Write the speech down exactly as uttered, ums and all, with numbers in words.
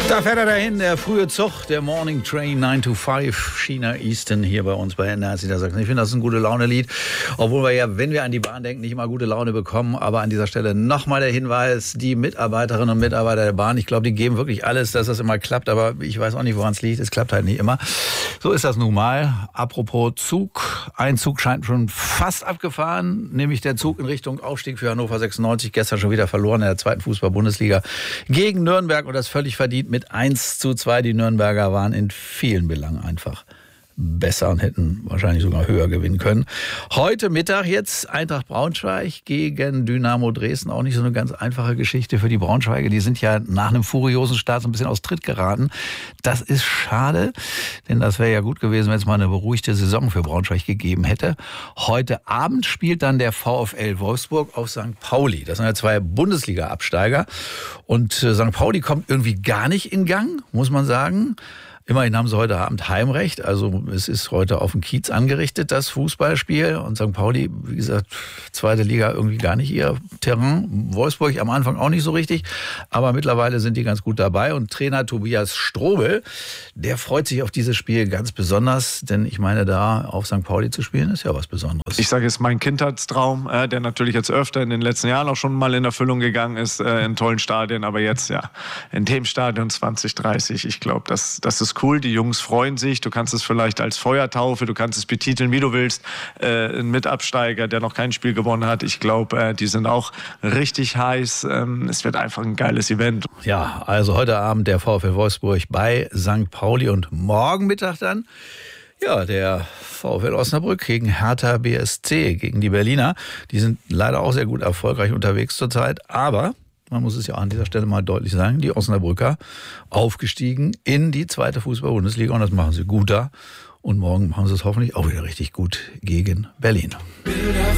Da fährt er dahin, der frühe Zug, der Morning Train nine to five, China Eastern, hier bei uns bei N R C Sachsen. Ich finde, das ist ein gute Laune-Lied, obwohl wir ja, wenn wir an die Bahn denken, nicht immer gute Laune bekommen. Aber an dieser Stelle nochmal der Hinweis, die Mitarbeiterinnen und Mitarbeiter der Bahn, ich glaube, die geben wirklich alles, dass das immer klappt, aber ich weiß auch nicht, woran es liegt. Es klappt halt nicht immer. So ist das nun mal. Apropos Zug, ein Zug scheint schon fast abgefahren, nämlich der Zug in Richtung Aufstieg für Hannover sechsundneunzig, gestern schon wieder verloren in der zweiten Fußball-Bundesliga gegen Nürnberg und das völlig verdient mit eins zu zwei. Die Nürnberger waren in vielen Belangen einfach besser und hätten wahrscheinlich sogar höher gewinnen können. Heute Mittag jetzt Eintracht Braunschweig gegen Dynamo Dresden. Auch nicht so eine ganz einfache Geschichte für die Braunschweiger. Die sind ja nach einem furiosen Start so ein bisschen aus Tritt geraten. Das ist schade, denn das wäre ja gut gewesen, wenn es mal eine beruhigte Saison für Braunschweig gegeben hätte. Heute Abend spielt dann der VfL Wolfsburg auf Sankt Pauli. Das sind ja zwei Bundesliga-Absteiger. Und Sankt Pauli kommt irgendwie gar nicht in Gang, muss man sagen. Immerhin haben sie heute Abend Heimrecht, also es ist heute auf dem Kiez angerichtet, das Fußballspiel. Und Sankt Pauli, wie gesagt, zweite Liga irgendwie gar nicht ihr Terrain. Wolfsburg am Anfang auch nicht so richtig, aber mittlerweile sind die ganz gut dabei. Und Trainer Tobias Strobel, der freut sich auf dieses Spiel ganz besonders, denn ich meine, da auf Sankt Pauli zu spielen, ist ja was Besonderes. Ich sage, es ist mein Kindheitstraum, äh, der natürlich jetzt öfter in den letzten Jahren auch schon mal in Erfüllung gegangen ist, äh, in tollen Stadien, aber jetzt ja in dem Stadion zwanzig dreißig, ich glaube, das, das ist cool, die Jungs freuen sich, du kannst es vielleicht als Feuertaufe, du kannst es betiteln, wie du willst, äh, ein Mitabsteiger, der noch kein Spiel gewonnen hat, ich glaube, äh, die sind auch richtig heiß, ähm, es wird einfach ein geiles Event. Ja, also heute Abend der VfL Wolfsburg bei Sankt Pauli und morgen Mittag dann, ja, der VfL Osnabrück gegen Hertha B S C, gegen die Berliner, die sind leider auch sehr gut erfolgreich unterwegs zurzeit, aber man muss es ja an dieser Stelle mal deutlich sagen, die Osnabrücker aufgestiegen in die zweite Fußball-Bundesliga und das machen sie gut da. Und morgen machen sie es hoffentlich auch wieder richtig gut gegen Berlin.